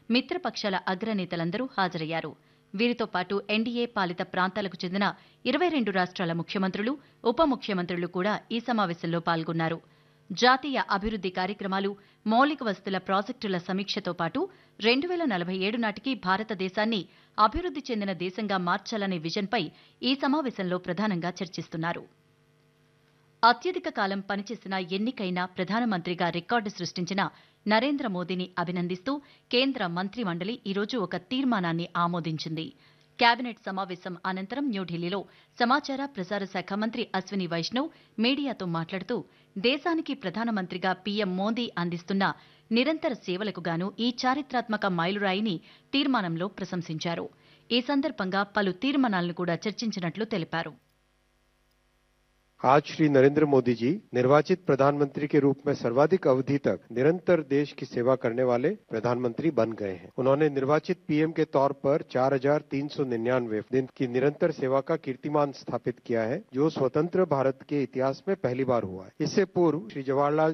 మిత్రపక్షాల అగ్రనేతలందరూ హాజరయ్యారు. వీరితో పాటు ఎన్డీఏ పాలిత ప్రాంతాలకు చెందిన 22 రాష్ట్రాల ముఖ్యమంత్రులు, ఉప ముఖ్యమంత్రులు కూడా ఈ సమావేశంలో పాల్గొన్నారు. జాతీయ అభివృద్ది కార్యక్రమాలు, మౌలిక వసతుల ప్రాజెక్టుల సమీక్షతో పాటు 2047 నాటికి భారతదేశాన్ని అభివృద్ది చెందిన దేశంగా మార్చాలనే విజన్పై ఈ సమావేశంలో ప్రధానంగా చర్చిస్తున్నారు. అత్యధిక కాలం పనిచేసిన ఎన్నికైన ప్రధానమంత్రిగా రికార్డు సృష్టించిన నరేంద్ర మోదీని అభినందిస్తూ కేంద్ర మంత్రిమండలి ఈరోజు ఒక తీర్మానాన్ని ఆమోదించింది. కేబినెట్ సమావేశం అనంతరం న్యూఢిల్లీలో సమాచార ప్రసార శాఖ మంత్రి అశ్విని వైష్ణవ్ మీడియాతో మాట్లాడుతూ దేశానికి ప్రధానమంత్రిగా పీఎం మోదీ అందిస్తున్న నిరంతర సేవలకు గాను ఈ చారిత్రాత్మక మైలురాయిని తీర్మానంలో ప్రశంసించారు. ఈ సందర్భంగా పలు తీర్మానాలను కూడా చర్చించినట్లు తెలిపారు. आज श्री नरेंद्र मोदी जी निर्वाचित प्रधानमंत्री के रूप में सर्वाधिक अवधि तक निरंतर देश की सेवा करने वाले प्रधानमंत्री बन गए हैं। उन्होंने निर्वाचित पीएम के तौर पर 4,399 दिन की निरंतर सेवा का कीर्तिमान स्थापित किया है, जो स्वतंत्र भारत के इतिहास में पहली बार हुआ है। इससे पूर्व श्री जवाहरलाल